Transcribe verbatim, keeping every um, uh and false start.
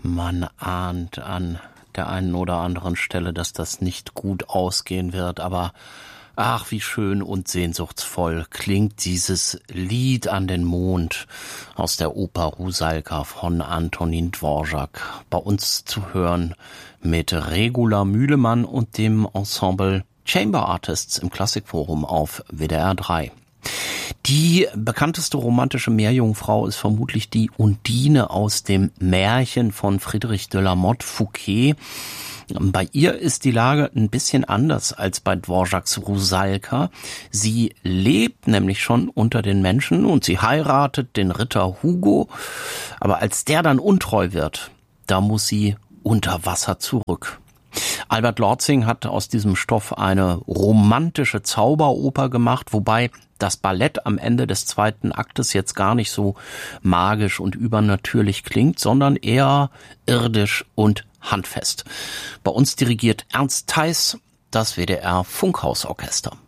Man ahnt an der einen oder anderen Stelle, dass das nicht gut ausgehen wird, aber ach, wie schön und sehnsuchtsvoll klingt dieses Lied an den Mond aus der Oper Rusalka von Antonín Dvořák. Bei uns zu hören mit Regula Mühlemann und dem Ensemble Chamber Artists im Klassikforum auf W D R drei. Die bekannteste romantische Meerjungfrau ist vermutlich die Undine aus dem Märchen von Friedrich de la Motte Fouquet. Bei ihr ist die Lage ein bisschen anders als bei Dvořáks Rusalka. Sie lebt nämlich schon unter den Menschen und sie heiratet den Ritter Hugo. Aber als der dann untreu wird, da muss sie unter Wasser zurück. Albert Lortzing hat aus diesem Stoff eine romantische Zauberoper gemacht, wobei das Ballett am Ende des zweiten Aktes jetzt gar nicht so magisch und übernatürlich klingt, sondern eher irdisch und handfest. Bei uns dirigiert Ernst Theis, das W D R Funkhausorchester.